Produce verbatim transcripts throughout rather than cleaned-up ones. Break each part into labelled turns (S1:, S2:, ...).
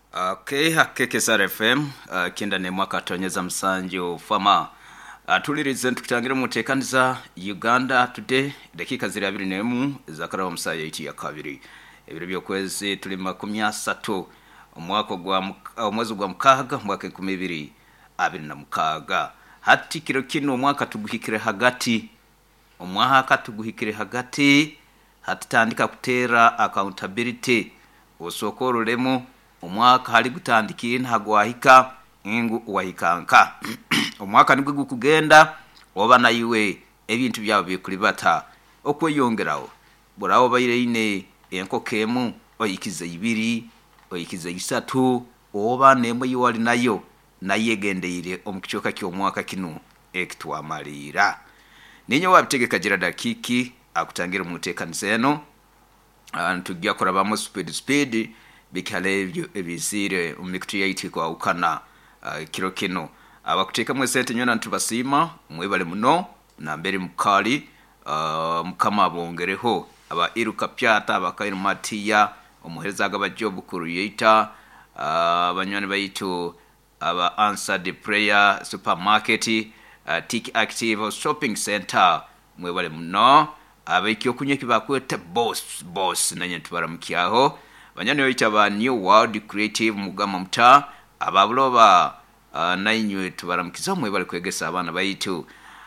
S1: Okay, hakeke Sara F M uh, kinda ne mwaka tonyeza msanju fama uh, tulirize tukutangira mutekaniza Uganda today dakika ziri abiri nemu zakara wa msaya iti ya kabiri ebiro byokwezi tuli makumi asatu omwaka gwa omwezi gwa mukaga mwaka ikumi ibiri abiri na mukaga hati kiro kino omwaka tuguhikire hagati omwaka tuguhikire hagati hatutandika kutera accountability osokoro lemo omwaka hali gutandikira ntago wahika ingu wahikanka omwaka nibwo gukugenda oba nayiwe ebintu byabo bikulibata okweyongeraho buraho bayire ine enkokemu oyikize ibiri oyikize isatu oba nemwe yiwali nayo nayegendeire omukichoka kyo omwaka kinu ekitwamalira ninyo wabitegeka gira dakiki akutangira mutekanizeno antujja kurabamo speed speed bikale ebyo ebizire umikutiyiti kwa ukana uh, kiro kino abakuteka mwesente nyona ntubasima mwebale muno na mbere mukali uh, mukama bongereho aba iruka pyata abakairo matiya omuhereza agabajjo creator uh, abanywane bayitu aba answer the prayer supermarket uh, Tik Active shopping center mwebale muno abekyo kunyeki bakwete boss boss nanye tubaramkiyaho banyane yoita ba New World Creative mugama mta ababuloba uh, nainywe tubaramkiza mwe bali kwegesa abana bayitu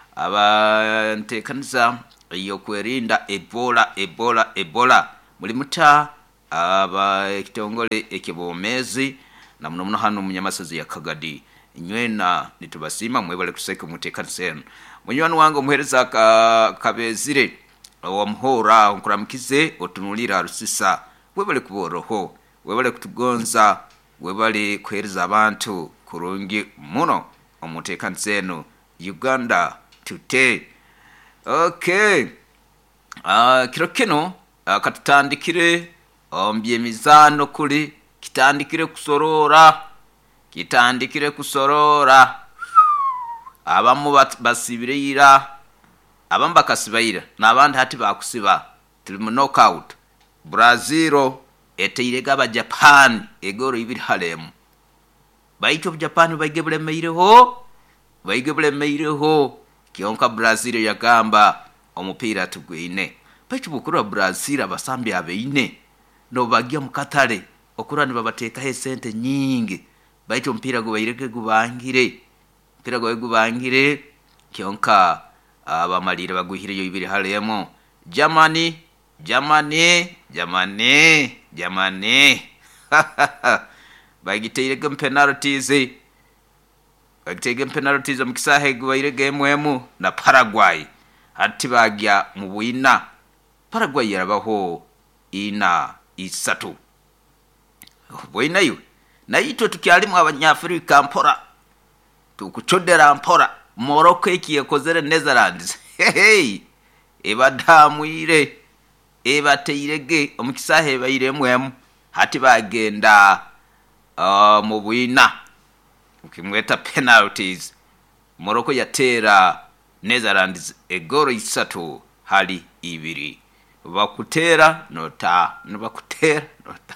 S1: abantekaniza iyo kwerinda Ebola Ebola Ebola muri muta aba ekitongole ekibomezi na muno muno hano munyamasazi ya Kagadi nywena nitubasima mwe bali kuseka mutekanisa munywani wangu muhereza ka, kabezire omuhora onkuramkize otunulira rusisa webale kuboroho webale kutugonza webale kwereza abantu kurungi muno omutekanzeno Uganda today. Okay, uh, kiro kino uh, katutandikire ombye mizano kuli kitandikire kusorora kitandikire kusorora abamu basibirira abamba kasibaira nabandi hati bakusiba tuli mu knockout. Brazil eteyirega ba Japan egoro ibiri halemu baito Japan bayigebule meireho bayigebule meireho kionka Brazil yagamba omupira tugwine baito bukuru Brazil abasambi abeine no bagya mukatale okurani babateka he sente nyingi baito mpira go bayirege gubangire mpira go gubangire kionka abamalire baguhire yo ibiri halemu Germany Jamani, Jamani, Jamani. Bagiteyirege penalties. Bagiteyirege penalties omukisahe gwairege mwemu na Paraguay. Hati bagya mu buina. Paraguay yarabaho ina isatu. Buina yu. Na yitwe tukyalimu abanyafrika mpora. Tukuchodera mpora. Morocco ekiyekozere Netherlands. Hey. Ebadamuire. Eba teyirege omukisahe bayiremwemu hati bagenda uh, mu buina ukimweta penalties Morocco yatera Netherlands egoro isatu hali ibiri bakutera nota nbakutera nota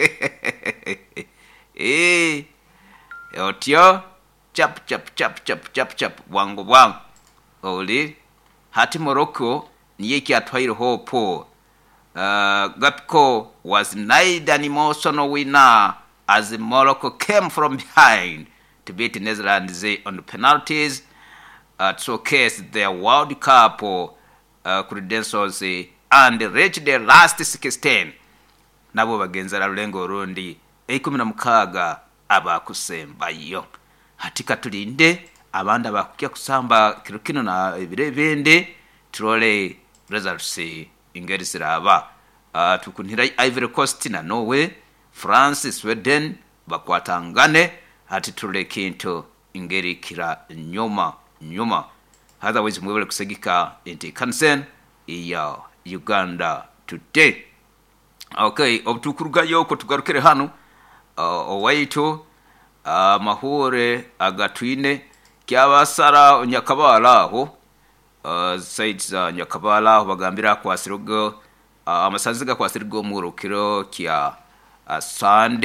S1: eh otyo chap chap chap chap chap chap wango wango oli hati Morocco niye kyatwaire hopo. Uh, Gapco was neither an emotional winner as Morocco came from behind to beat Netherlands on the penalties uh, to showcase their World Cup uh, credentials and reach the last sixteen. Nabo bagenzera rulengo rundi ikumi na mukaga abakusemba yo hatika tulinde abanda bakukya kusamba kirukino na ibirebende trole results ingeri siraba uh, tukunira Ivory Coast na Norway France Sweden bakwatangane hati tule kinto ingeri kira nyoma nyoma otherwise mwebele kusegika inti kansen iya Uganda today. Okay, obutukuruga yoko tugarukire hano uh, owaito uh, mahure agatwine kyabasara onyakabala aho Uh, sites za uh, Nyakabala bagambira kwa sirugo uh, amasaziga kwa sirugo mu rukiro kya uh, Sunday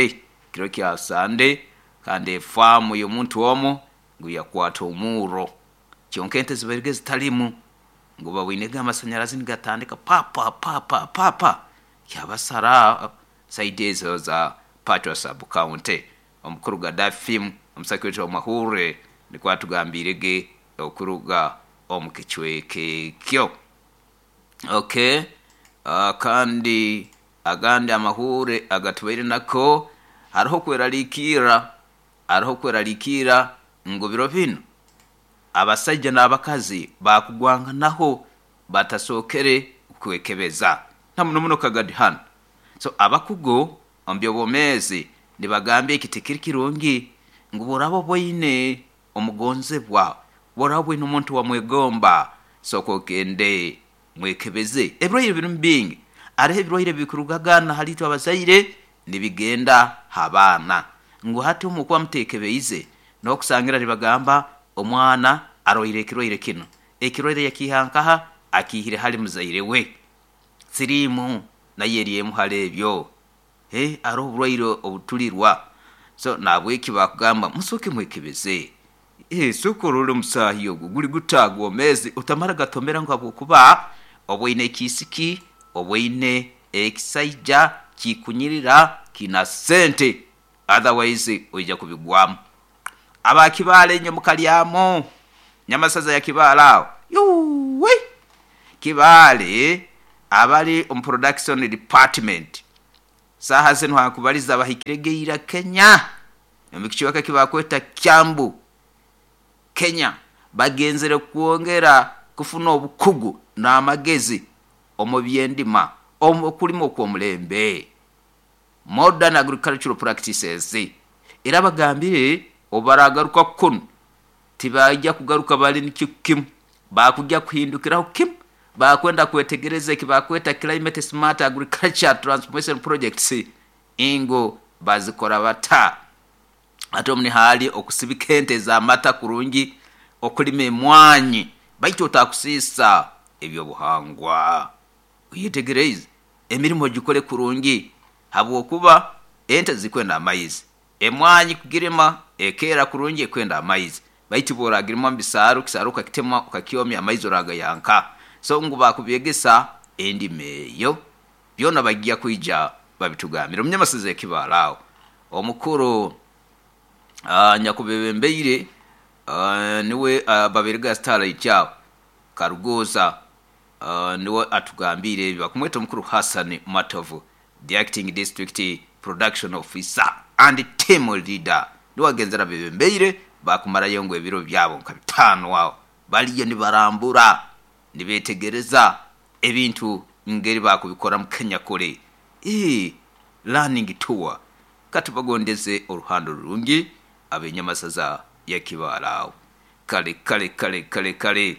S1: kiro kya sande kandi famu y'omuntu omo ngo yakwata omuro kyonka ente ziberege zitalimu ngo bawinega amasanyarazi nigatandika papa papa papa kyabasara side ezo za Patwa sub county. Omukuru Gaddafi omusakireti w'amahure nikwatugambirege okuruga omukichweke kyo. Okay, uh, kandi agandi amahure agatubaire nako hariho kweralikira hariho kweralikira ngo biro bino abasajja n'abakazi bakugwanga naho batasokere kwekebeza nta muno muno kagadi hano. So abakugo ombyo bomezi nibagambe ikitikiri kirungi ngo borabo boyine omugonzebwa borabo n'umuntu wa mwegomba soko kende mwekebeze ebroire birumbing ari ebroire bikurugagana halitu abazaire nibigenda habana ngo hati umukwa mutekebeize no kusangira ribagamba omwana aroire kiroire kino ekiroire yakihankaha akihire hali muzaire we sirimu na yeriye muhalebyo he aro broiro obutulirwa so nabwe kibakugamba musoke mwekebeze eh sokorole musahiyo guli gutagwa mezi utamara gatomera ngo abukuba obwine kisiki obwine ekisaija kikunyirira kina sente otherwise oija kubigwamu abakibale nyo mukalyamo nyamasaza ya kibala yuwe kibale abali on production department saha zeno hakubaliza abahikiregeira Kenya nemikichwaka kibakweta Kyambu Kenya bagenzere kuongera kufuna obukugu na amagezi omubyendima omukulimo kwa mulembe modern agricultural practices era bagambire obaragaruka kun tibajja kugaruka bali nikikim bakujja kuhindukiraho kim bakwenda kwetegereza kibakweta climate smart agriculture transformation projects ingo bazikora bata atomni hali okusibikente za mata kurungi okulime mwanyi baito takusisa ebyo buhangwa uyitegereze emirimo gikole kurungi habo kuba ente zikwenda amaizi emwanyi kugirima ekera kurungi kwenda amaizi baito boragirima bisaru kisaru kakitema ukakiyomi amaizi oraga yanka so nguba kubyegesa endi meyo byona bagiya kuija babitugamira umunyamasize kibalawo omukuru uh, nyakubebembeire uh, niwe uh, babirga starlight yao karugoza uh, niwe atugambire bakumweta omukuru Hassan Matovu the acting district production officer and team leader niwe agenzera bebembeire bakumara yongwe ebiro byabo nkabitano wao baliye ni barambura nibetegereza ebintu ngeri bakubikora mu Kenya kole eh learning tour katubagondeze oruhando rungi abenyamasaza ya kibalawo kale kale kale kale kale.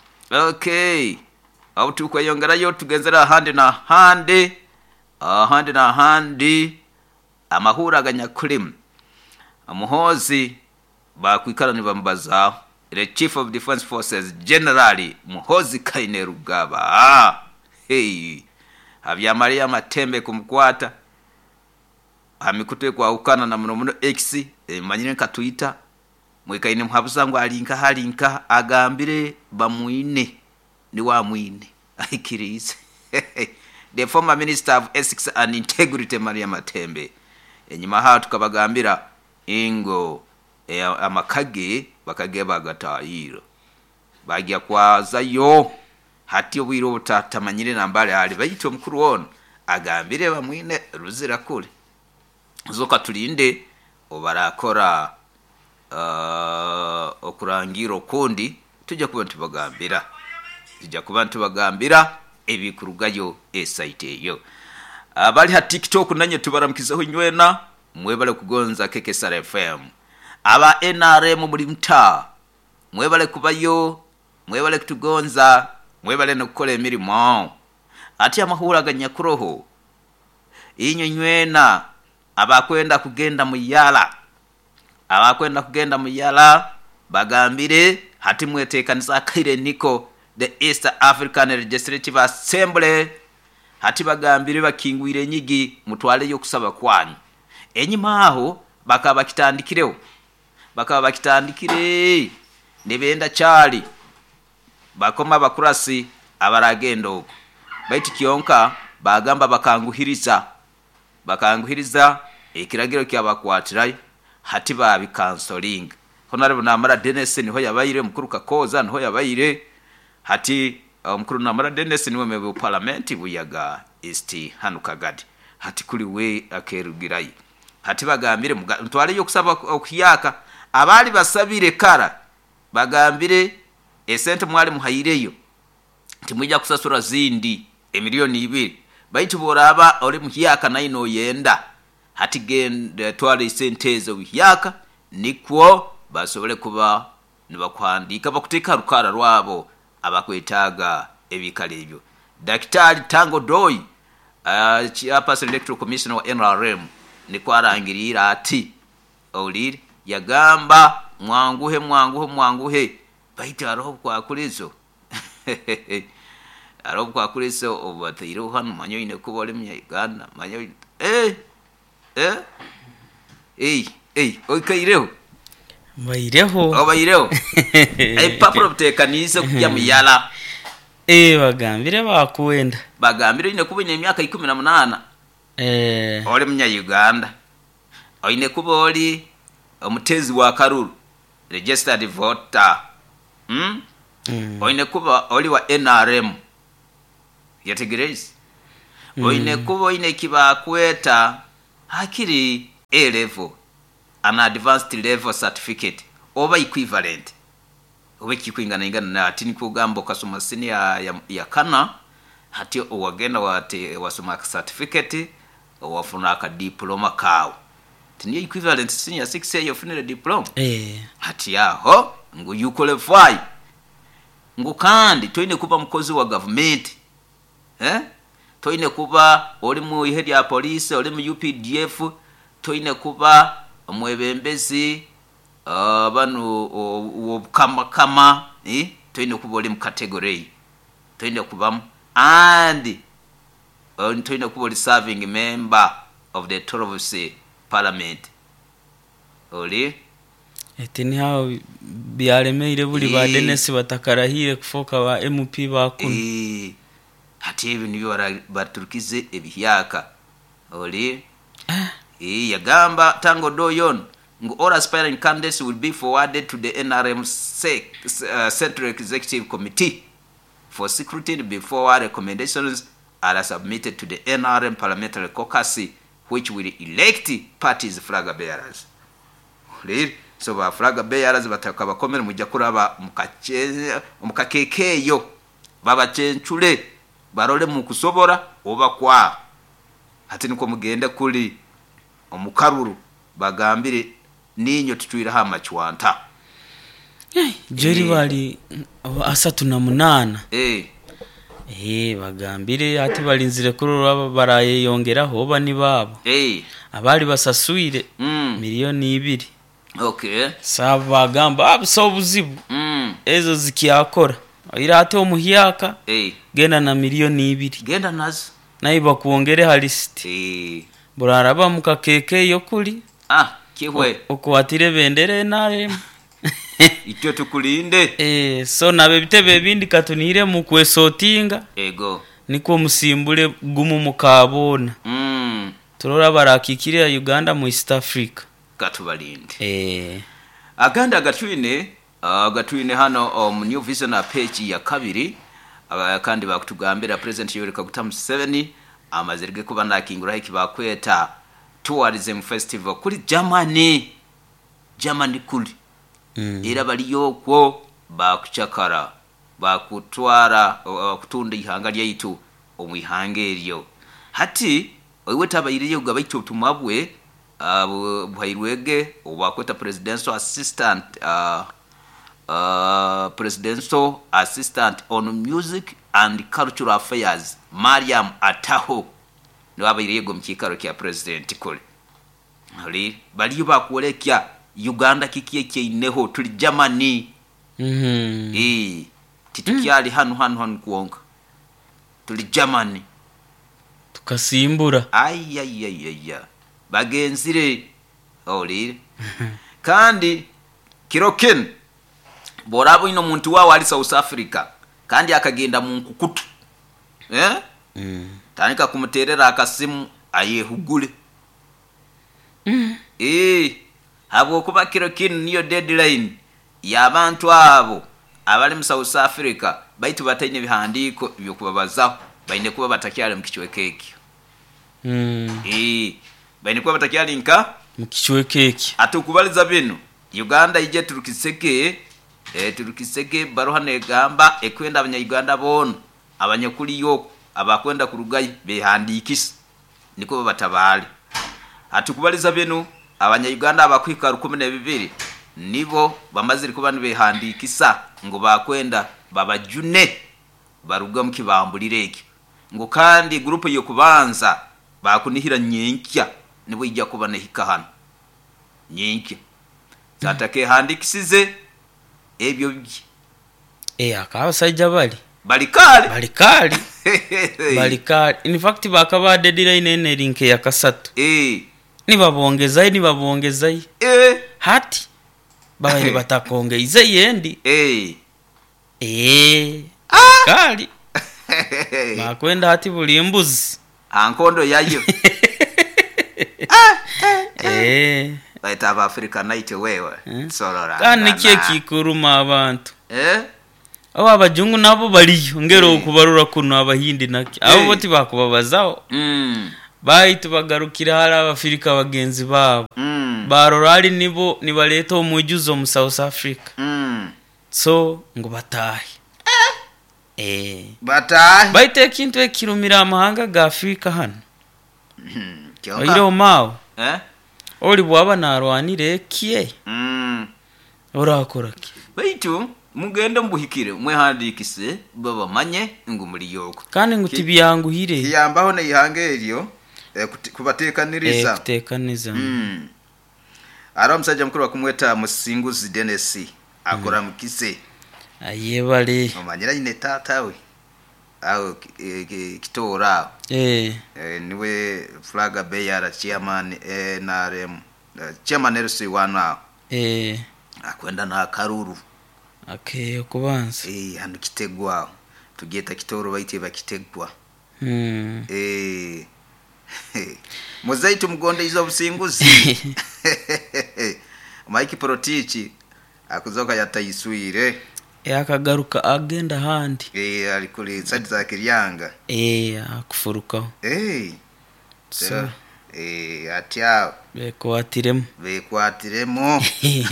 S1: Okay, au tukwayongera yo tugenzera hande na hande uh, hande na handi amahura ganyakulim amuhozi bakwikara ni bambaza the chief of defense forces generally Muhozi Kainerugaba ah hey habya Maria Matembe kumkwata amikute kwa ukana na muno muno X e, manyine ka Twitter mwekaine muhabuzangu alinka halinka agambire bamuine ni wa muine aikirize the former minister of ethics and integrity Maria Matembe enyima ha tukabagambira ingo e, amakage bakage bagatayiro bagiya kwaza yo hati obwiro butatamanyire nambale ali bayito mukuru wona agambire bamwine ruzira kule zoka tulinde obarakora uh, okurangiro kundi tujja kuba ntubagambira tujja kuba ntubagambira ebikurugayo esite yo abali ha TikTok nanye tubaramkizaho nywena mwebale kugonza Kekesara F M aba N R M muri mta mwebale kubayo mwebale kutugonza mwebale no kukola emirimo ati amahura ganyakuroho inyo nywena abakwenda kugenda mu yala abakwenda kugenda mu yala bagambire hati mwetekanisa kaire niko the East African Legislative Assembly hati bagambire bakingwire nyigi mutwale yo kusaba kwanyu enyuma aho bakaba bakitandikireho bakaba bakitandikire nebenda cyali bakoma bakurasi abaragendo baiti kionka bagamba bakanguhiriza bakanguhiriza ekiragiro kyabakwatirai hati babi counseling honorable namara Dennis niho yabayire mukuru kakoza niho yabayire hati mukuru um, namara Dennis niwe mebe parliament buyaga East Hanukagadi hati kuri we akerugirai hati bagambire mutwale yo kusaba okuyaka abali basabire kara bagambire esente mwali muhayireyo timujja kusasura zindi emiliyoni ibiri baiti boraba ole muhiyaka naino yenda hati gende twale sente zo wihiyaka nikwo basobole kuba nibakwandika bakuteka rukara rwabo abakwetaga ebikale ebyo Daktari Tango Doi uh, Chairperson Electoral Commission wa N R M nikwo arangirira ati oliri yagamba mwanguhe mwanguhe mwanguhe baita aroho kwa kulizo aroho kwa kulizo obatiro hano manyo ine kubole mu Uganda manyo eh eh eh eh okaireho
S2: bayireho
S1: obayireho eh papuro butekanize kujya muyala
S2: eh bagambire bakuwenda
S1: bagambire ine kubine emyaka ikumi na munana
S2: eh
S1: ole mu Uganda oine kuboli omutezi wa Karuru registered voter mm? mm. oine kuba oli wa N R M yategerezi mm. oine kuba oine kiba kweta hakiri A level an advanced level certificate oba equivalent oba kikwingana ingana na atini kugambo kasoma senior ya, ya kana hati owagenda wate wasoma certificate wafuna aka diploma kawo tini equivalent senior six year yofunire diploma
S2: eh
S1: hati yaho ngo you qualify ngo kandi toine kuba mukozi wa government eh toine kuba oli mu head ya police oli mu U P D F toine kuba omwebembezi abanu uh, kama kama eh toine kuba oli mu category toine kuba and uh, toine kuba oli serving member of the twelfth parliament oli
S2: etini hao biaremeire buli ba Dennis batakarahire kufoka wa M P bakunu
S1: eh hati ibi niyo baturukize ebihiyaka oli eh yagamba Tango Doyon ngo all aspiring candidates will be forwarded to the N R M uh, Central Executive Committee for scrutiny before recommendations are submitted to the N R M Parliamentary Caucus, which will elect parties flag bearers. Oli so ba flag bearers batakaba komera mujja kuraba mukache mukakekeyo baba chenchule barole mu kusobora oba kwa ati niko mugende kuli omukaruru bagambire ninyo tutwira ha machwanta
S2: eh jeri bali asatu na munana
S1: eh
S2: eh bagambire ati balinzire kurura baraye yongeraho bani babo
S1: eh
S2: abali basasuire
S1: mm.
S2: miliyoni ibiri
S1: okay
S2: saba gamba abusobuzibu
S1: mm.
S2: ezo zikiakora irate omuhiyaka
S1: eh
S2: genda na miliyoni ibiri
S1: genda nazo
S2: naiba kuongere halist
S1: eh
S2: buraraba mukakeke yokuli
S1: ah kihwe
S2: okwatire bendere nare
S1: ityo tukulinde
S2: eh so nabe bitebe bindi katunire mu kwesotinga
S1: ego
S2: niko musimbule gumu mukabona
S1: mm
S2: turora barakikire Uganda mu East Africa
S1: katubalinde
S2: eh
S1: aganda gatwine uh, gatwine hano um, New Vision page ya kabiri uh, kandi bakutugambira President Yoweri Kaguta Museveni amazirige kuba nakingura iki bakweta tourism festival kuri Germany Germany kuli mm. era bali yokwo bakuchakara bakutwara uh, kutunda ihanga lyaitu omwihange eryo hati oiweta bayiriye ugabaito tumabwe uh, buhairwege obakweta presidential assistant uh, uh, presidential assistant on music and cultural affairs Mariam Ataho no abayiriye go mkikaro kya president kole ali bali bakuolekya Uganda kikiye kyeneho tuli Germany
S2: mhm
S1: eh titukyali mm. hanu hanu hanu kuonka tuli Germany
S2: tukasimbura
S1: ay ay ay ay bagenzire olire kandi kiroken borabo ino muntu wawe ali South Africa kandi akagenda mu nkukutu eh
S2: mm.
S1: tanika kumuterera akasimu ayehugule
S2: mm.
S1: eh abo kuba kiroken niyo deadline y'abantu abo abali mu South Africa baitu batanye bihandiko byo kubabazaho baine kuba batakyale mu kichwekeki
S2: mm.
S1: eh baine kuba batakyale nka
S2: mu kichwekeki
S1: atukubaliza bino Uganda ije turukiseke eh turukiseke barohane gamba ekwenda abanya-Uganda bono abanyakuri yo abakwenda kurugayi behandikisa niko batabali atukubaliza bino abanya-Uganda abakwika rukumi na bibiri nibo bamaziri kuba behandikisa ngo bakwenda babajune baruga mukibambulireke ngo kandi groupe yo kubanza bakunihira nyenkya nibo ijya kubana hikahana nyenkya zatake handikisize ebyo byi
S2: eh akaba sajja bali
S1: balikali
S2: balikali balikali in fact bakaba deadline ine link ya kasatu
S1: eh
S2: nibabongezayi nibabongezayi
S1: eh
S2: hati bawe batakongeize yendi
S1: eh
S2: eh kali bakwenda hati buli mbuzi
S1: ankondo yayo
S2: eh
S1: baita aba Africa night wewe sorora
S2: kandi kiki kuruma abantu
S1: eh
S2: abo abajungu nabo baliyo ngero okubarura kuno abahindi naki abo boti bakubabazaho
S1: mm
S2: bayitu bagarukira hala abafirika bagenzi babo
S1: mm
S2: barorali nibo nibaleta omujuzo mu South Africa
S1: mm
S2: so ngo batahe eh
S1: batahe
S2: baite kintu ekirumira amahanga ga Africa hano
S1: kyonka
S2: oyiro mao
S1: eh
S2: oli bwaba narwanire kie
S1: mm
S2: orakoraki
S1: baitu mugende mbuhikire mwehandikise baba manye ngo muri yoko
S2: kandi nguti byanguhire
S1: yambaho ne ihange elyo eh, kubatekaniriza
S2: eh kutekaniza
S1: mm ara musajja mukuru bakumweta Musinguzi Dennis akora mukise
S2: ayebale
S1: omanyira ine tatawe au kitora
S2: eh
S1: niwe Flaga Beyer chairman N R M chairman L C one
S2: eh
S1: akwenda na Karuru
S2: okay kubanza
S1: eh hano kitegwa tugeta kitoro baite bakitegwa
S2: mm
S1: eh mozaitu mgonde izo Businguzi Mike Protichi akuzoka yatayisuire
S2: yakagaruka agenda handi
S1: eh alikuli side za Kiryanga
S2: eh akufuruka
S1: eh
S2: so
S1: eh atya
S2: bekwatiremo
S1: bekwatiremo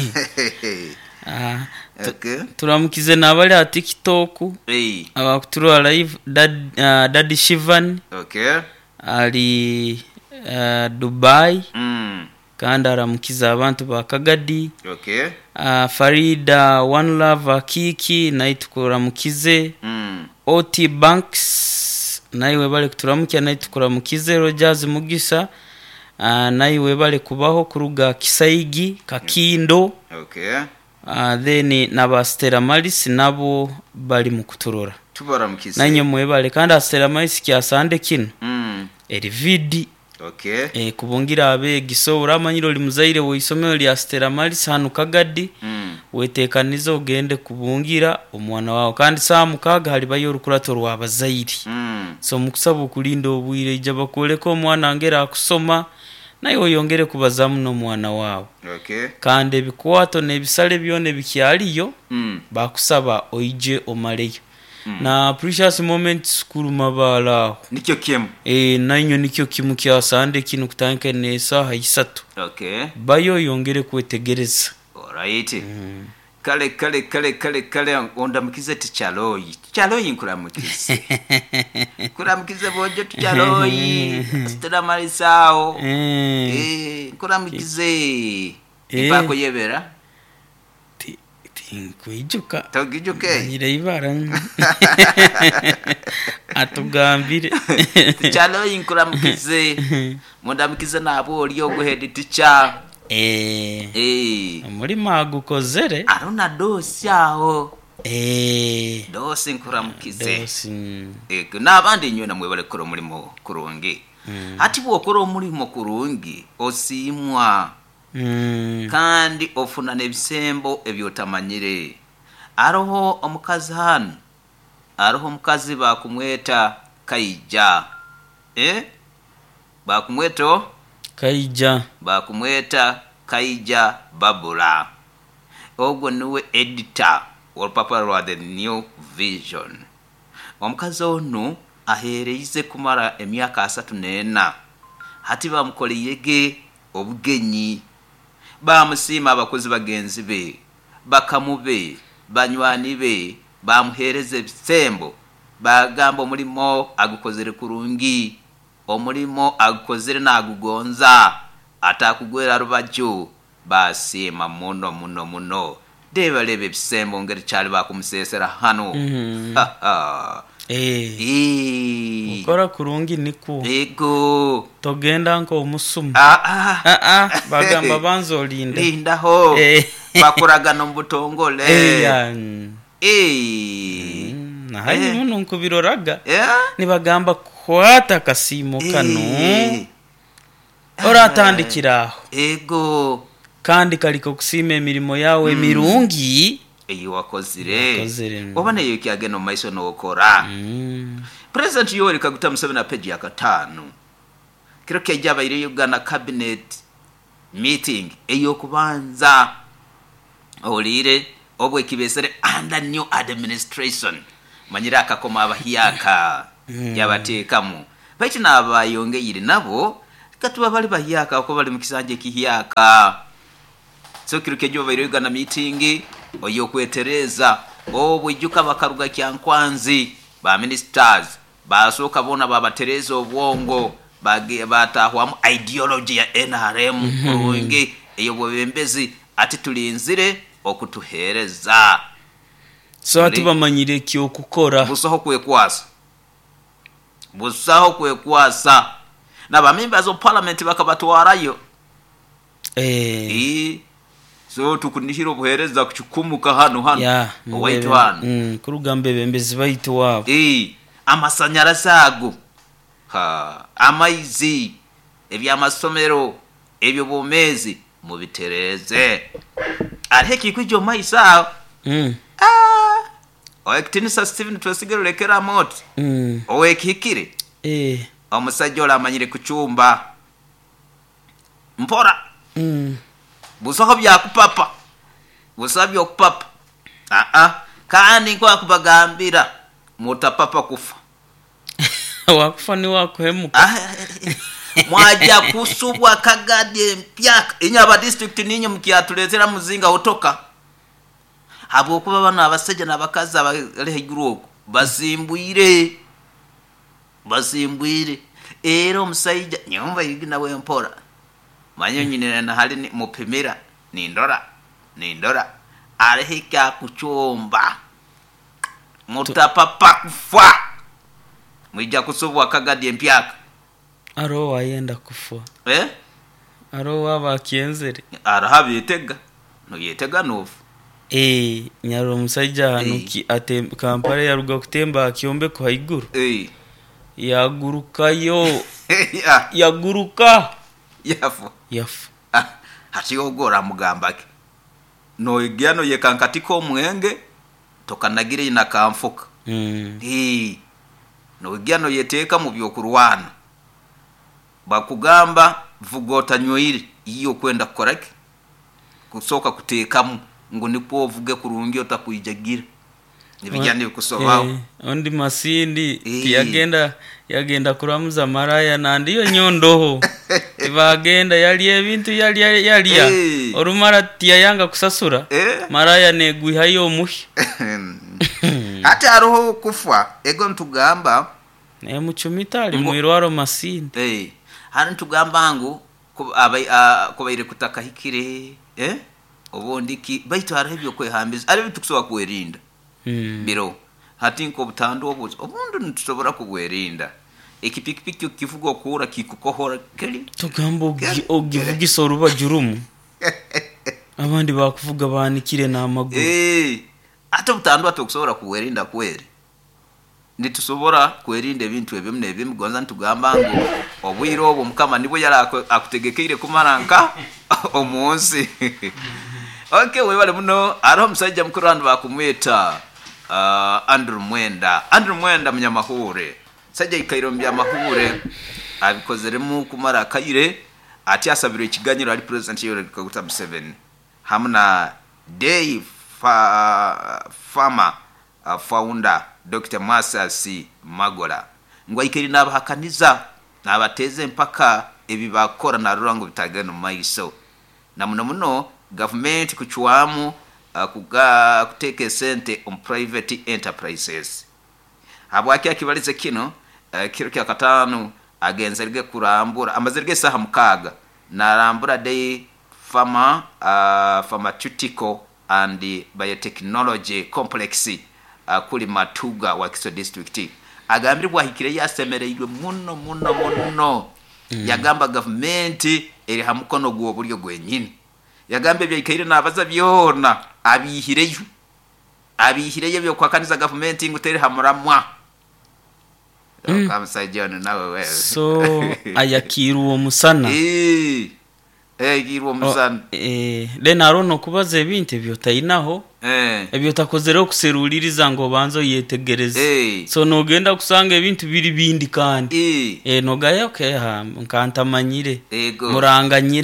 S2: ah
S1: okay
S2: turamukize nabali a TikTok
S1: eh
S2: abakutura live dad uh, Daddy Shivan
S1: okay
S2: ali uh, Dubai
S1: mm
S2: kandi aramukiza abantu bakagadi
S1: okay
S2: uh, Farida One Love Kiki naitukura mukize
S1: mm
S2: O T Banks naiwe bale kuturamukya naitukura mukize Rogers Mugisa uh, naiwe bale kubaho kuruga Kisayigi Kakindo
S1: okay
S2: uh, then nabastera Malis nabo bali mukuturora
S1: tubara mukize
S2: nanyo mwebale kandi astera Malis kyasande kino
S1: mm
S2: erividi
S1: okay
S2: eh kubungira abe giso uramanyiro limuzaire wo isomero lya Stella Maris hanu kagadi
S1: mm
S2: wetekanizo ugende kubungira omwana wawe kandi samu kaga hali bayo rukurato rwabazairi
S1: mm
S2: so mukusaba kulinda obwire ijaba koleko omwana angera akusoma nayo yongere kubazamu no mwana wawe
S1: okay
S2: kandi bikwato nebisale byone bikyaliyo
S1: mm
S2: bakusaba oije omaleyo mm. na precious moments kuru mabala
S1: nikyo kimu
S2: eh nanyo nikyo kimu kya sande kinu kutanke nesa haisatu
S1: okay
S2: bayo yongere kwetegereza
S1: alright mm. kale kale kale kale kale onda mukize tichaloyi tichaloyi nkura mukize kura mukize bojo tichaloyi Stella Marisao
S2: eh
S1: eh kura mukize ipako yebera
S2: ti tinkwijuka
S1: togijuke
S2: ire ibara atugambire
S1: tichaloyi nkura mukize monda mukize nabo oli oguhedi ticha
S2: eh
S1: eh
S2: muri magukozere
S1: arona dosi aho
S2: eh
S1: dosi nkura mukize
S2: dosi
S1: eh nabandi nyo namwe bale koro muri mo kuronge
S2: Mm.
S1: Hati bw'okola omulimo kurungi osiimwa.
S2: Mm.
S1: Kandi ofuna n'ebisembo ebyotamanyire. Aroho omukazi hano. Aroho omukazi bakumweta Kaija. Eh? Bakumweta
S2: Kaija.
S1: Bakumweta Kaija Babula. Ogwo niwe editor olupapula lwa The New Vision. Omukazi ono ahereize kumara emyaka asatu n'ena. Hati bamukoleyege obugenyi. Bamusiima abakozi bagenzi be, bakamube, banywani be, bamuhereza ebisembo, bagamba omulimo agukozere kurungi, omulimo agukozere n'agugonza, atakugwera rubajo, basiima muno muno muno. Deba lebe ebisembo ngeri kyali bakumusesera hano.
S2: Mm.
S1: Ha ha.
S2: Eh.
S1: Eh.
S2: Ukora kurungi niku.
S1: Ego.
S2: Togenda nko omusumu.
S1: Ah ah.
S2: Ah ah. Bagamba banzo linda.
S1: Linda ho.
S2: Eh.
S1: Bakuragana mbutongole.
S2: Eh ya.
S1: Eh.
S2: Mm, na hayi
S1: Eh.
S2: muno nkubiroraga.
S1: Yeah.
S2: Nibagamba kwata kasimo kano.
S1: Eh.
S2: Oratandikiraho.
S1: Ego.
S2: Kandi kaliko kusima emirimo yawe mirungi.
S1: Eyo wakozire.
S2: Wakozire.
S1: Oba neyo kyageno maiso n'okora.
S2: Mm.
S1: President Yoweri Kaguta Museveni na page ya katano. Kiro kyajaba ire Uganda cabinet meeting eyo kubanza. Olire obwe kibesere under new administration. Manyira akakoma abahiyaka
S2: Mm.
S1: yabateekamu. Baki nabayongeyire nabo katuba bali bahiyaka ko bali mukisanje kihiyaka. So kiro kyajaba ire Uganda meeting oyo kwetereza obwijuka bakaruga kyankwanzi ba ministers basoka bona babatereza obwongo bage batahwamu ideology ya N R M kurungi eyo bwebembezi ati tulinzire okutuhereza.
S2: So ati bamanyire kyo kukora.
S1: Busaho kwekwasa. Busaho kwekwasa. Na ba members of parliament bakabatwarayo.
S2: Eh.
S1: Eh. So tukunishiro buhereza kuchukumuka hano hano.
S2: Ya.
S1: Owaitwana.
S2: Mm, kurugambe bembezi baitu wao.
S1: Eh, amasanyarazi ago. Ha, amaizi, ebyamasomero, ebyo bomezi mubitereze. Ariheki kwijo maisa.
S2: Mm.
S1: Ah. Oekitinisa Steven Twesigero lekera moti.
S2: Mm.
S1: Owekikire.
S2: Eh.
S1: Omusajja ola amanyire kuchumba. Mpora.
S2: Mm.
S1: Busaho byakupapa. Busaho byokupapa. Ah ah. Kandi kwa kubagambira mutapapa kufa.
S2: Wakufa ni wakuhemuka.
S1: Ah, mwaja kusubwa kagade mpyaka inyaba district ninyo mukiyatulezera muzinga otoka. Abo kuba bana abasajja nabakazi abale group basimbuire. Basimbuire. Era omusajja nyumva yigina we mpora. Manyo nyine na hali ni mupimira ni ndora ni ndora arihika kuchomba mutapapa kufa mwija kusubwa kagadi mpyaka
S2: Aro wayenda kufwa.
S1: eh
S2: Aro waba kienzere.
S1: arahabi yetega no yetega nofu
S2: Eh, nyaro musajja
S1: Eh.
S2: hanuki ate Kampala yaruga kutemba kiombe ko haiguru.
S1: eh
S2: Yagurukayo.
S1: ya
S2: Yaguruka.
S1: yafu
S2: Yafu.
S1: ah hati ogora mugambake no igiano yekankatiko omwenge tokanagire ina kamfuka
S2: Mm.
S1: eh no igiano yeteka mu byokurwana bakugamba vugota nyoiri iyo kwenda koreke kusoka kutekamu ngo nipo vuge kurungi otakuijagira nibijyane bikusobaho
S2: Eh, ondi masindi
S1: Eh.
S2: yagenda yagenda kuramuza maraya nandi yo nyondoho ibagenda yali ebintu yali yaliya
S1: Eh.
S2: orumara tiya yanga kusasura
S1: Eh.
S2: maraya negwiha yo muhi
S1: ate aroho kufa ego ntugamba
S2: ne muchumitali mwirwaro masindi
S1: eh hano ntugamba ngo kuba abai ah, kubaire kutaka hikire eh obondiki baitu arabyo kwehambiza ari bitukusoba kwerinda
S2: mm.
S1: biro hati nko butando obuzo obundu ntusobora kubwerinda ekipikipiki kivugo kura kikukohora keli
S2: tugamba ogi- ogivugisa oruba jurumu abandi bakuvuga banikire n'amaguru
S1: eh ate butando atokusobora kuwerinda kweri nitusobora kwerinda ebintu ebyo mune ebimu gonza ntugamba ngo obwire obwo mukama nibwo yali akutegekeire kumaranka omunsi. Okay, webale muno araho musajja mukuru wandu bakumweta uh, Andrew Mwenda. Andrew Mwenda munyamahure sajja ikairombya amahure abikozeremu kumara kaire ati asabiro ikiganyiro ali president yore Kaguta Museveni hamna Day fa, Farmer uh, founder Doctor Masasi Magola ngwa ikiri nabahakaniza nabateze mpaka ebibakora na rurango bitagano maiso na muno muno government kuchwamu uh, kuga kuteke sente on private enterprises habwaki akibalize kino uh, kiro kya katanu agenzerge kurambura amazerge saha mukaga narambura Day Farmer uh, Pharmaceutical and Biotechnology Complex uh, kuli Matuga wa Kiso district agambirwa hikire yasemereirwe muno muno muno mm. yagamba government eri hamukono gwo buryo gwenyine yagambe byikaire nabaza byona abihireyo abihireyo byo kwakaniza government ngutere hamuramwa mm. kamusajjana nawe wewe
S2: so ayakiruwo musana
S1: eh eh girwo musana
S2: oh, eh then arono kubaza ebintu byo tayinaho
S1: eh
S2: ebyo takozero kuseruliriza ngo banzo yetegereze
S1: hey.
S2: so nogenda kusanga ebintu biri bindi kandi
S1: eh
S2: eh nogaye okay ha nkantamanyire
S1: ego
S2: muranganyira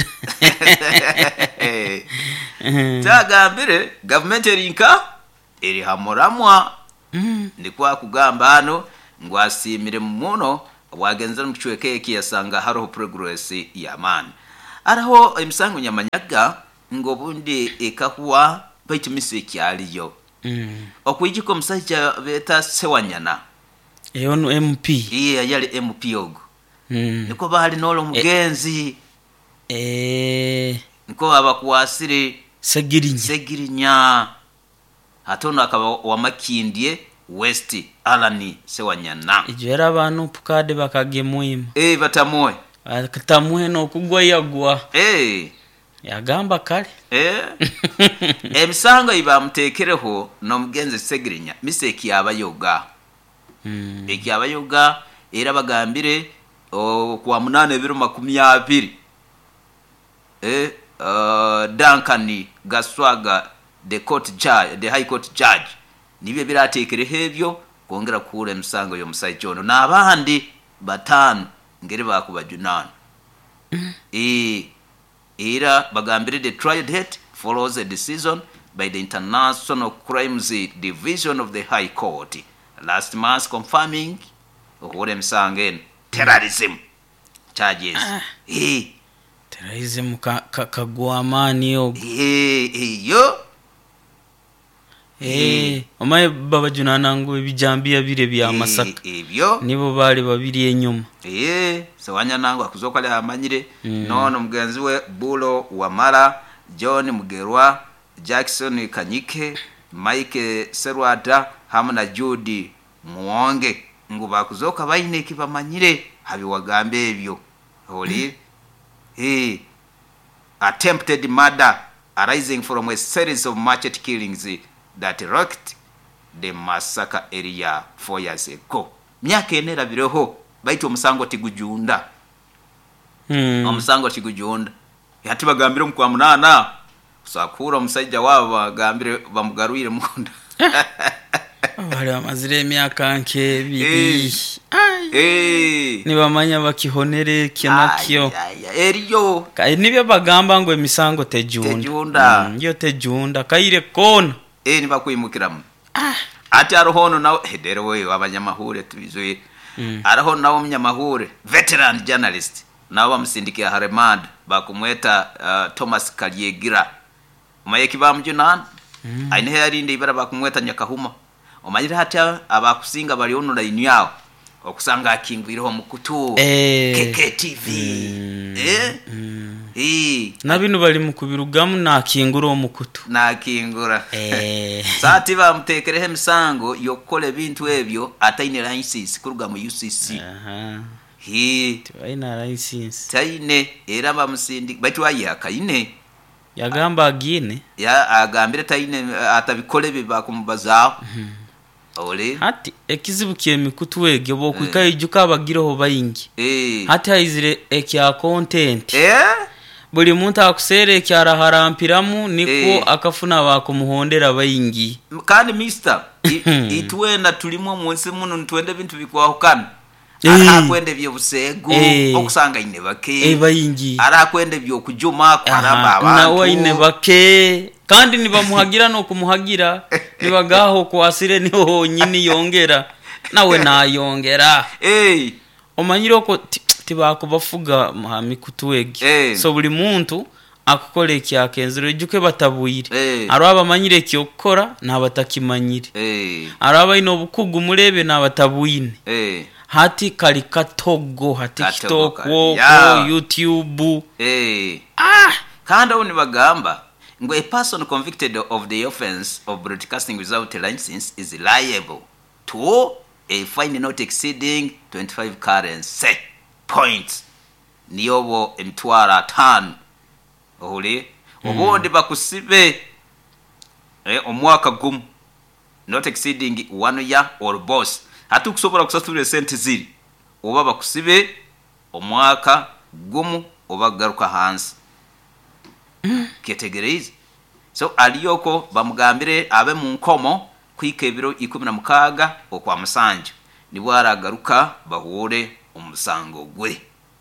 S1: tagambire government erinka eri hamuramwa
S2: mm.
S1: ndikwa kugamba hano ngwasimire muno wagenza mukichweke ekiyasanga haro progress ya man araho imisango nyamanyaga ngo bundi ekakuwa baitumise kyaliyo
S2: mm.
S1: okwijiko musajja beta Sewanyana
S2: eyo no M P
S1: iye yali M P ogo
S2: mm.
S1: niko bali nolo mugenzi
S2: eh
S1: niko abakuwasire
S2: Segirinya
S1: Segirinya hatono akaba wamakindye West Alani Sewanyana
S2: ijera abantu pukade bakagemuima
S1: eh batamoye
S2: akatamuhe no kugwa yagwa
S1: eh
S2: yagamba kale
S1: eh emisanga iba mutekereho no mugenzi Segirinya miseki abayoga
S2: mm.
S1: eki abayoga era bagambire o kwa munane biro makumi abiri eh uh, Duncan Gaswaga the court judge the high court judge nibe biratekere hebyo kongera kure msango yo musaijono nabandi batanu ngere bakubajunana mm. eh era bagambire the trial date follows a decision by the International Crimes Division of the High Court last month confirming okore msangen terrorism charges
S2: ah.
S1: eh
S2: terrorism ka, ka, kagwamani yo
S1: eh eh yo
S2: eh omaye babajunana ngo ebijambia bire bya Masaka
S1: ebyo
S2: nibo bali babiri enyuma
S1: eh Sewanyana ngo akuzokale amanyire
S2: mm.
S1: nono mugenzi we Bulo Wamara John Mugerwa Jackson Kanyike Mike Serwada hamna Judy Muonge ngo bakuzoka bayine kibamanyire habi wagambe ebyo holi eh attempted murder arising from a series of market killings that rocked the Masaka area four years ago myaka enera bireho baito musango tigujunda
S2: mm.
S1: omusango tigujunda yati bagambire mukwa munana kusakura musajja wabo bagambire bamugaruire mukunda
S2: bali amazire myaka nke bibi
S1: eh
S2: nibamanya bakihonere kinakyo
S1: eriyo
S2: kai nibyo bagamba ngo emisango tejunda
S1: tejunda
S2: mm, yo tejunda kaire kona
S1: eh nibakwimukiramu ah ati arohono nawo hedere we abanyamahure tubizwe mm. araho nawo mnyamahure veteran journalist nawo bamusindikia Haremad bakumweta uh, Thomas Kalyegira umayeki bamjunana mm. aine yarinde ibara bakumweta Nyakahuma umanyira hati abakusinga bali ono la inyao okusanga akingwireho mukutu
S2: eh.
S1: K K T V mm. eh
S2: mm.
S1: eh
S2: nabinu bali mukubirugamu nakingura omukutu
S1: nakingura
S2: eh
S1: sati bamutekerehe misango yokole bintu ebyo ataine license kuruga mu U C C
S2: aha
S1: hi
S2: taina license
S1: taine era bamusindi baitu ayakaine
S2: yagamba agine
S1: ya agambire taine atabikole biba kumbaza
S2: mm.
S1: ole
S2: hati ekizibukiye mikutu wege bokwika ijuka abagireho bayingi
S1: eh
S2: hati haizire ekya content
S1: eh
S2: buli muntu akusere kyaraharampiramu niko akafuna bakumuhondera bayingi
S1: kandi mister itwenda tulimo munsi muno ntwende bintu bikwahukana arakwende byo busego okusanga ine bake
S2: eh bayingi
S1: arakwende byo kujuma kwaraba abantu
S2: na waine bake kandi nibamuhagira no kumuhagira nibagaho kwasire niho nyini yongera nawe nayongera
S1: eh
S2: omanyiro ko tibako bafuga mikutu wege
S1: hey.
S2: So buli muntu akukole kyakenzero juke batabuyire
S1: hey.
S2: Aro abamanyire kyokora nabatakimanyire
S1: hey.
S2: Aro abaino obukugu mulebe nabatabuyine
S1: hey.
S2: Hati kali katogo hati TikTok
S1: yeah.
S2: YouTube
S1: hey.
S2: Ah
S1: kandi oni bagamba ngo a person convicted of the offense of broadcasting without a license is liable to a fine not exceeding twenty-five currency points niyobo emtwara tano ohule obundi bakusibe eh omwaka gumu not exceeding one year or boss hatu kusobora kusasura sente ziri oba bakusibe omwaka gumu oba garuka hansi categories so aliyoko bamugambire abe mu nkomo kwikebiro ikumi na mukaga okwa musanju nibwo aragaruka bahure umusango gwe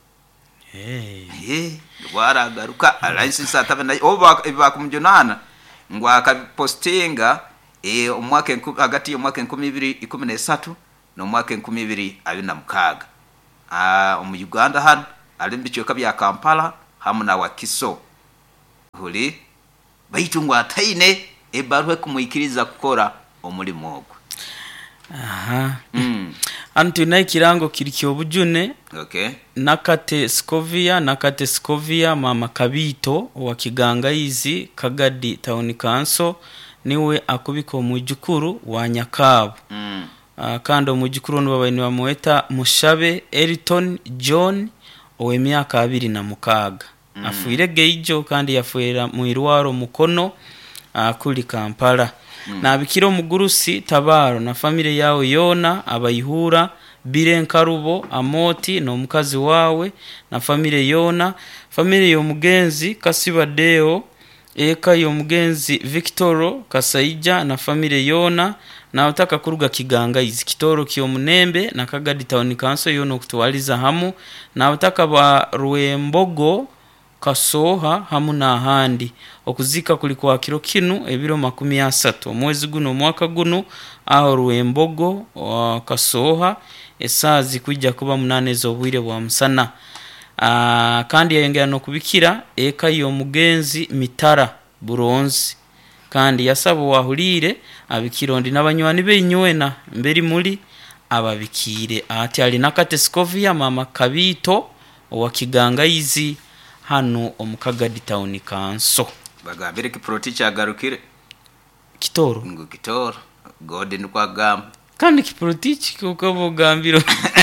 S2: eh
S1: eh gwara garuka license atabana oba bakumjonana ngo akapostinga eh omwaka hagati omwaka nkumi ibiri ikumi na tatu no mwaka nkumi ibiri abiri na mukaga ah mu Uganda han alimbichwe kabya Kampala hamuna wakiso huli bayitungwa taine ebarwe kumwikiriza kukora omulimo ogwo
S2: aha mm. Antu na kirango kirikyo bujune
S1: okay
S2: nakate Scovia nakate Scovia mama Kabito wa Kigangayizi Kagadi Town Council niwe akubiko mujukuru wa Nyakabo
S1: mm.
S2: uh, kandi omujukuru no babaini bamweta Mushabe Elton John ow'emyaka abiri na mukaga mm. afuire geijo kandi yafuira mu irwaro mukono uh, kuli Kampala mm. na bikiro mugurusi Tabaro na family yao yona abayihura Biren Karubo Amoti no mukazi wawe na family yona family yo mugenzi Kasiba Deo eka yo mugenzi Victoro Kasaija na family yona na utaka kuruga Kigangayizi Kitoro kiyo munembe na Kagadi Town Council yono kutwaliza hamu na utaka ba Ruembogo Kasoha hamu na handi okuzika kulikuwa kiro kinu ebiro makumi asatu mwezi guno mwaka guno aho Ruembogo wa Kasoha esazi kujja kuba munane zobwire bwa musana ah kandi yengera no kubikira eka yo mugenzi Mitara Buronzi kandi yasabo wahulire abikirondi nabanywani benywena mberi muri ababikire ati ali nakate Scovia mama Kabito wa Kigangayizi hano omukagadi Town Council
S1: bagambire ki proteacher garukire
S2: Kitoro
S1: ngo Kitoro Golden kwa gam
S2: kandi ki proteacher ukabogambiro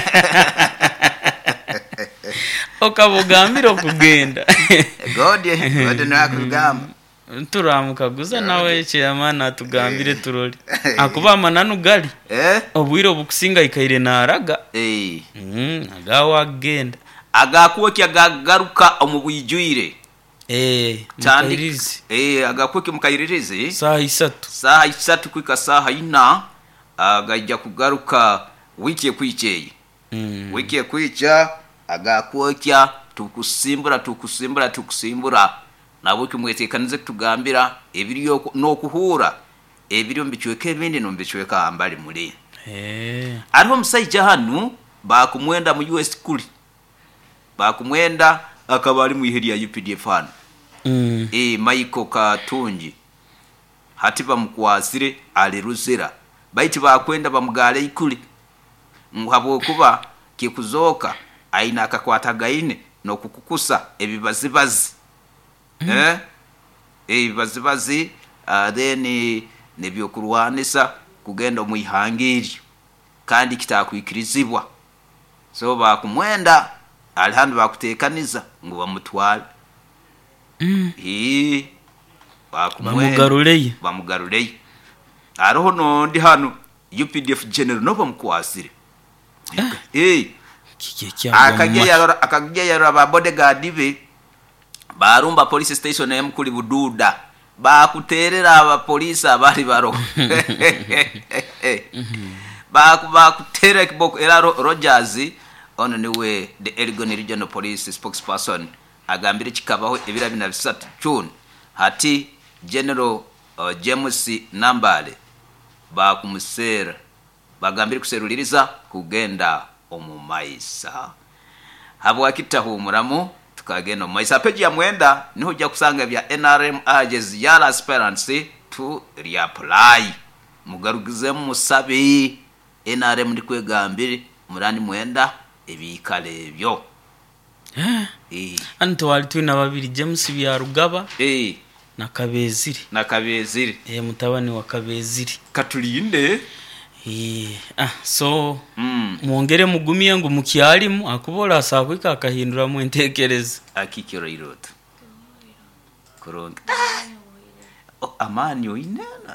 S2: okabogambiro kugenda
S1: Golden Golden akugam
S2: turamukaguza nawe chairman atugambire turori akuba mananu gali
S1: eh
S2: obwiro bukusinga ikaire naraga
S1: eh
S2: mm agawa agenda
S1: agakuwe kyagagaruka omubuyijwire
S2: eh
S1: mukayirizi eh agakuwe mukayirizi
S2: saa isatu
S1: saa isatu kwika saa ina agajja kugaruka wiki ekwicheye
S2: mm
S1: wiki ekwicha agakuwe kya tukusimbura tukusimbura tukusimbura nabo kimwetekanize tugambira ebiriyo no kuhura ebiriyo mbichweke ebindi no mbichweka ambali muri
S2: eh
S1: ariho musayija hanu bakumwenda mu U S kuli bakumwenda akabali mu iheri ya U P D F hano
S2: mm
S1: eh Michael Katunji hati bamukwasire ali ruzira baiti bakwenda bamugale ikuli muhabo kuba kikuzoka aina akakwatagaine no kukukusa ebibazibazi mm. eh ebibazibazi uh, then nebyo kurwanisa kugenda mu ihangiri kandi kitakwikirizibwa so bakumwenda alihandi bakutekaniza ngo bamutwale
S2: mm
S1: eh
S2: bamugaruleye
S1: bamugaruleye aroho no ndi hano U P D F general no bamukwasire eh akagya yarora ba bodyguard be barumba police station ya mukuli Bududa bakuterera aba police abali baro bakutera kiboko era Rogers ono niwe the Elgon Regional Police spokesperson agambire kikabaho ebira bina bisatu June hati General uh, James Nambale bakumusera bagambire kuseruliriza kugenda omumaisa habo akitahumuramu tukagenda omumaisa page ya mwenda niho jya kusanga bya N R M urges yala aspirants to reapply mugarugize musabe N R M ndikwegambire murani mwenda ebikale byo
S2: eh eh anto wali twina babiri James Byarugaba
S1: eh
S2: na Kabeziri
S1: na Kabeziri
S2: eh mutabani wa Kabeziri
S1: katulinde
S2: eh ah so mm. Muongere mugumye ngo mukyalimu akubola asakwika akahindura mu entekereza
S1: akikiro iroto koronga oh, amani oinana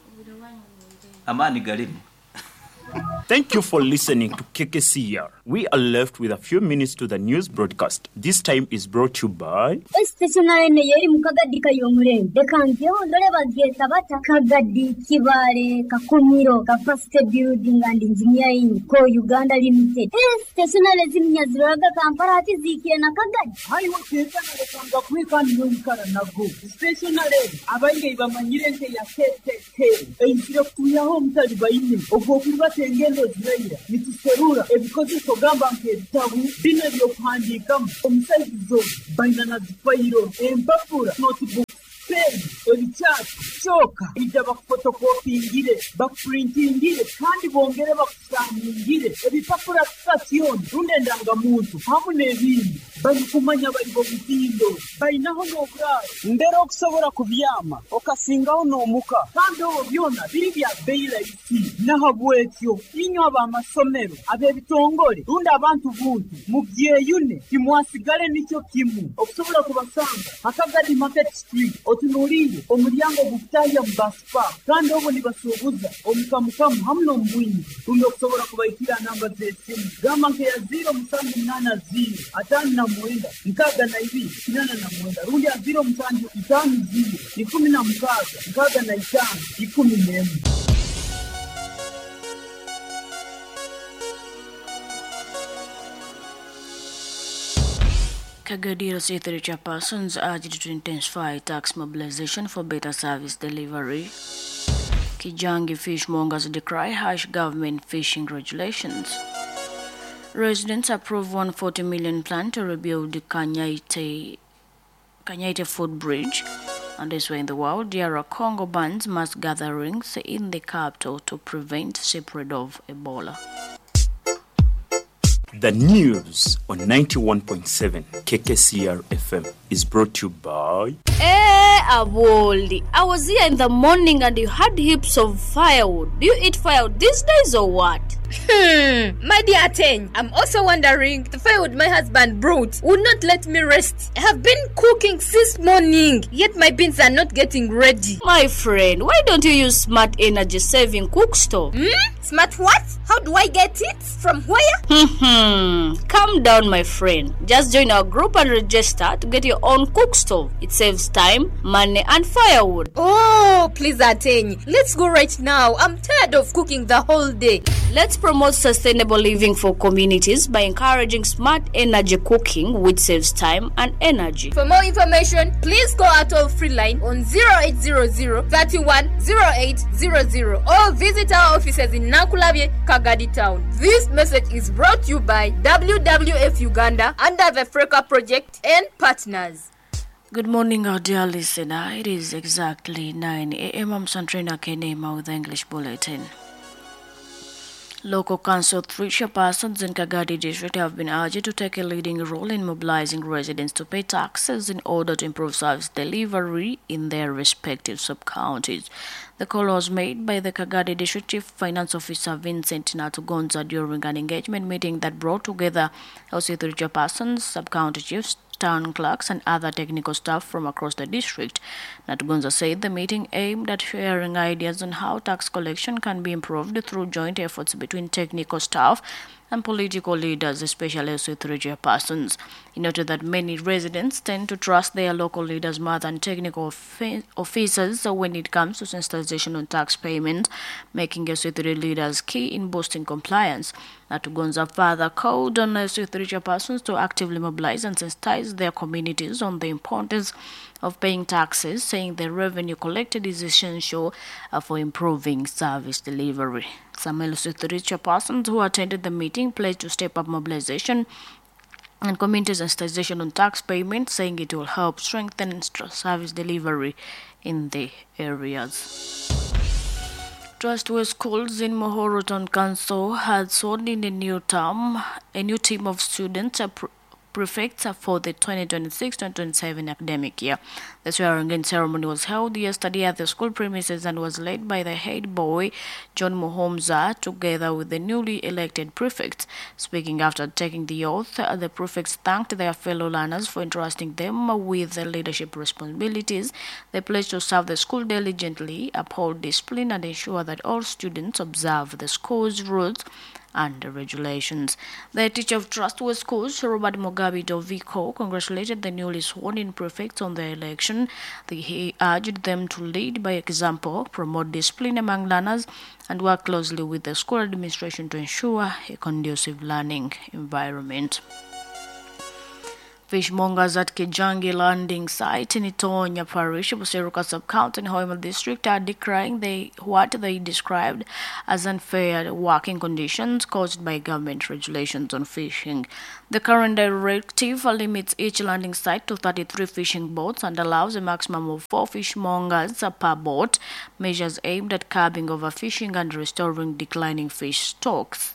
S1: amani galimu.
S3: Thank you for listening to K K C R. We are left with a few minutes to the news broadcast. This time is brought to you by
S4: Stationary Neyeri Mukagadi Kayomure. The Kantio, Doleva Getabata, Kagadi, Kibare, Kakumiro, Kafaste Building and Engineering, Co Uganda Limited. Stationary Zimias Raga Kamparati Ziki and Akagadi.
S5: I was here to quick and Yunkara Nagu. Stationary, Abai Bamanirente Yasete, a Instructuya home Talibaini, Ogokuba Tengelo Zaya, Nituserura, a because of Gambam Tabu, dinner your handy come from Saizon, Banana Fairo, and Papura, notebook. Pen, Richard, Choka, Ijaba photocopy ngire, backprinting ngire, kandi bongere bakusanga ngire, ebipapura station, rundendanga muntu, hamune bindi, bali kumanya bali bobitindo, bayinaho nobra, ndero okusobora kubyama, okasingaho nomuka, kandi obo byona biri bya beira isi, nahabwetyo, inyo abamasomero, abebitongole, runda abantu buntu, mubyeyune, kimwasigale nicyo kimu, okusobora kubasanga, Akagadi Market Street, otunuriye omuryango gutaya mbaspa kandi obo nibasubuza omukamukamu hamno mbwini tundo kusobora kubaitira namba zesimu gama nke ya zero musanju nana zero atani na mwenda nkaga na ibi kinana na mwenda rundi ya zero musanju itanu zero ikumi na mkaga nkaga na itanu ikumi nemu.
S6: Kagadi City chairpersons urged to intensify tax mobilization for better service delivery. Kijangi fishmongers decry harsh government fishing regulations. Residents approve one hundred forty million plan to rebuild the Kanyaite, Kanyaite footbridge. And elsewhere in the world, D R Congo bans mass gatherings in the capital to prevent spread of Ebola.
S3: The news on ninety-one point seven K K C R F M is brought to you by
S7: Eh, Aboldi. I was here in the morning and you had heaps of firewood. Do you eat firewood these days or what?
S8: Hmm, my dear Ten, I'm also wondering the firewood my husband brought would not let me rest. I have been cooking since morning, yet my beans are not getting ready.
S7: My friend, why don't you use smart energy saving cook stove?
S8: Hmm? Smart what? How do I get it? From where?
S7: Hmm, calm down, my friend. Just join our group and register to get your own cook stove. It saves time, money, and firewood.
S8: Oh, please, Ateny. Let's go right now. I'm tired of cooking the whole day.
S7: Let's promote sustainable living for communities by encouraging smart energy cooking, which saves time and energy.
S8: For more information, please call our toll-free line on zero eight zero zero, three one zero eight zero zero or visit our offices in Nakulabye, Kagadi Town. This message is brought to you by W W F Uganda under the Freka Project and partners.
S6: Good morning, our dear listener. It is exactly nine a.m. I'm Santrina Kenema with the English Bulletin. Local council three chairpersons in Kagadi district have been urged to take a leading role in mobilizing residents to pay taxes in order to improve service delivery in their respective sub-counties. The call was made by the Kagadi District Chief Finance Officer Vincent Natugonza during an engagement meeting that brought together L C three chairpersons, sub-county chiefs, town clerks and other technical staff from across the district. Natugonza said the meeting aimed at sharing ideas on how tax collection can be improved through joint efforts between technical staff and political leaders, especially S U three chairpersons. He noted that many residents tend to trust their local leaders more than technical offi- officers when it comes to sensitization on tax payment, making S U three leaders key in boosting compliance. Natugonza further called on S U three chairpersons to actively mobilize and sensitize their communities on the importance of paying taxes, saying the revenue collected is essential uh, for improving service delivery. Some L S U three chairpersons who attended the meeting pledged to step up mobilization and community sensitization on tax payment, saying it will help strengthen service delivery in the areas. Trustworthy Schools in Mohoro Town Council had sworn in a new term, a new team of students, uh, pr- prefects for the twenty twenty-six twenty twenty-seven academic year. The swearing-in ceremony was held yesterday at the school premises and was led by the head boy, John Muhomza, together with the newly elected prefects. Speaking after taking the oath, the prefects thanked their fellow learners for entrusting them with the leadership responsibilities. They pledged to serve the school diligently, uphold discipline, and ensure that all students observe the school's rules and regulations. The teacher of Trustworthy Schools, Robert Mugabe Doviko, congratulated the newly sworn-in prefects on their election. He urged them to lead by example, promote discipline among learners, and work closely with the school administration to ensure a conducive learning environment. Fishmongers at Kijangi landing site in Itonya Parish, Buseruka Sub-County in Hoima District are decrying the, what they described as unfair working conditions caused by government regulations on fishing. The current directive limits each landing site to thirty-three fishing boats and allows a maximum of four fishmongers per boat, measures aimed at curbing overfishing and restoring declining fish stocks.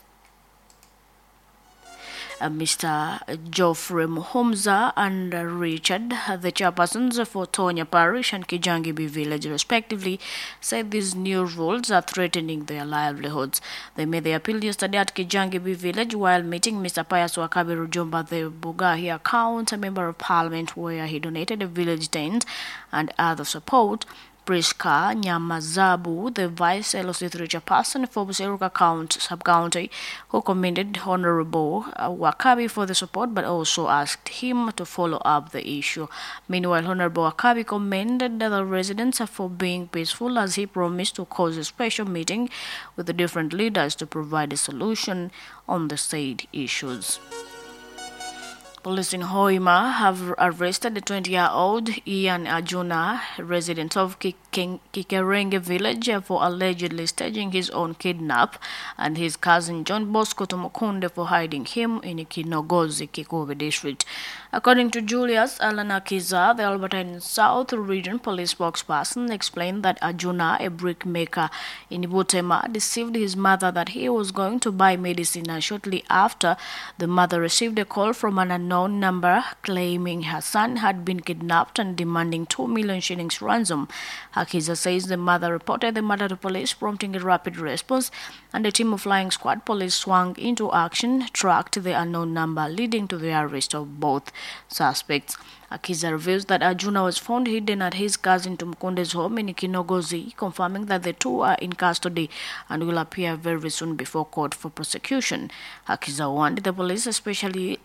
S6: Uh, Mister Geoffrey Muhomza and uh, Richard, uh, the chairpersons for Tonya Parish and Kijangi B Village respectively, said these new rules are threatening their livelihoods. They made the appeal yesterday at Kijangi B Village while meeting Mister Pius Wakabi Rujomba, the Bugahi account, a member of parliament, where he donated a village tent and other support. Priska Nyamazabu, the vice L S U three chairperson for Buseruka County, sub-county, who commended Honorable uh, Wakabi for the support but also asked him to follow up the issue. Meanwhile, Honorable Wakabi commended the residents for being peaceful as he promised to cause a special meeting with the different leaders to provide a solution on the said issues. Police in Hoima have arrested the twenty-year-old Ian Ajuna, resident of Kikerenge village, for allegedly staging his own kidnap, and his cousin John Bosco Tomokunde for hiding him in Kinogozi, Kikobe district. According to Julius Alanakiza, the Albertine South Region police spokesperson, explained that Ajuna, a brickmaker in Butema, deceived his mother that he was going to buy medicine, and shortly after, the mother received a call from an unknown number claiming her son had been kidnapped and demanding two million shillings ransom. Hakiza says the mother reported the matter to police, prompting a rapid response, and a team of flying squad police swung into action, tracked the unknown number, leading to the arrest of both suspects. Akiza reveals that Arjuna was found hidden at his cousin Tumukunde's home in Kinogozi, confirming that the two are in custody and will appear very soon before court for prosecution. Akiza warned the police, especially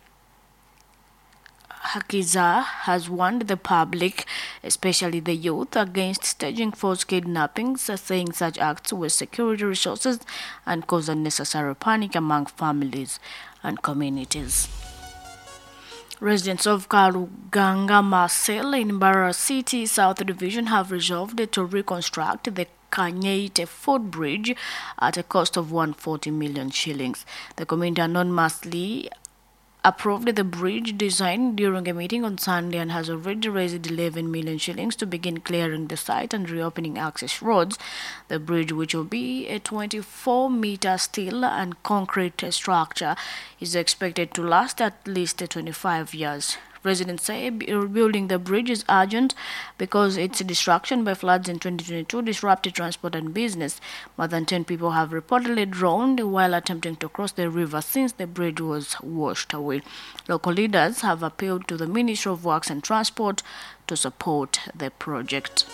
S6: Hakiza has warned the public, especially the youth, against staging forced kidnappings, saying such acts waste security resources and cause unnecessary panic among families and communities. Residents of Karuganga Marcel in Barra City South Division have resolved to reconstruct the Kanyeite footbridge at a cost of one hundred forty million shillings. The community anonymously approved the bridge design during a meeting on Sunday and has already raised eleven million shillings to begin clearing the site and reopening access roads. The bridge, which will be a twenty-four meter steel and concrete structure, is expected to last at least twenty-five years. Residents say rebuilding the bridge is urgent because its destruction by floods in twenty twenty-two disrupted transport and business. More than ten people have reportedly drowned while attempting to cross the river since the bridge was washed away. Local leaders have appealed to the Ministry of Works and Transport to support the project.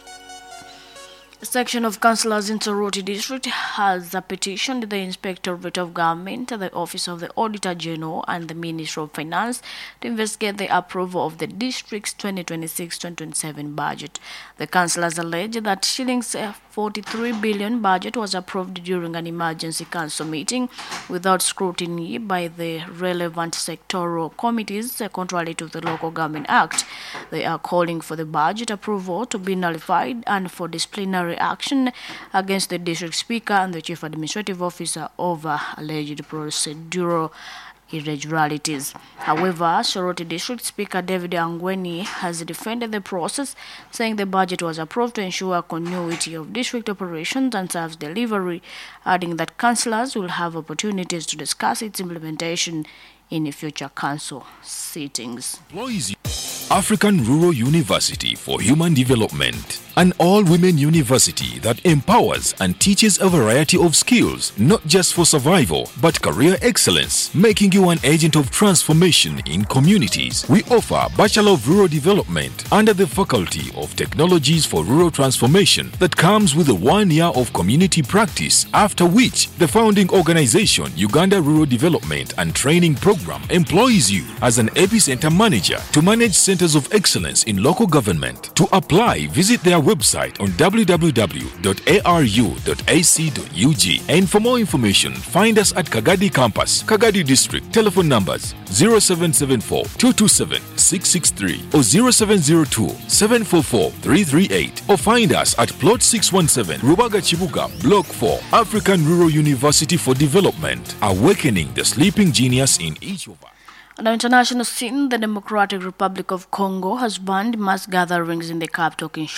S6: A section of councillors in Soroti District has petitioned the Inspectorate of Government, the Office of the Auditor General and the Ministry of Finance to investigate the approval of the district's twenty twenty-six twenty twenty-seven budget. The councillors allege that shillings forty-three billion budget was approved during an emergency council meeting without scrutiny by the relevant sectoral committees, contrary to the Local Government Act. They are calling for the budget approval to be nullified and for disciplinary action against the district speaker and the chief administrative officer over alleged procedural irregularities. However, Soroti District Speaker David Angweni has defended the process, saying the budget was approved to ensure continuity of district operations and service delivery, adding that councillors will have opportunities to discuss its implementation in future council sittings.
S9: African Rural University for Human Development, an all-women university that empowers and teaches a variety of skills, not just for survival, but career excellence, making you an agent of transformation in communities. We offer Bachelor of Rural Development under the Faculty of Technologies for Rural Transformation that comes with a one year of community practice, after which the founding organization, Uganda Rural Development and Training Program, employs you as an epicenter manager to manage centers of excellence in local government. To apply, visit their website on w w w dot a r u dot a c dot u g. And for more information, find us at Kagadi Campus, Kagadi District. Telephone numbers zero seven seven four, two two seven, six six three or zero seven zero two, seven four four, three three eight, or find us at Plot six one seven, Rubaga Chibuga, Block four, African Rural University for Development, awakening the sleeping genius in each of us.
S6: On the international scene, the Democratic Republic of Congo has banned mass gatherings in the capital, Kinshasa.